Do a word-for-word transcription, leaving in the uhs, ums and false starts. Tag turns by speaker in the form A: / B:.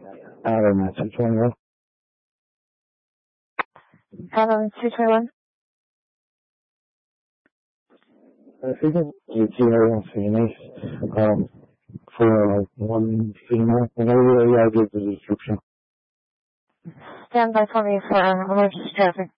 A: Adam, two twenty-one.
B: Adam, two twenty-one.
A: I think it's G R one Phoenix, um, for like one female. Whenever you give the description.
B: Stand by for me for emergency traffic.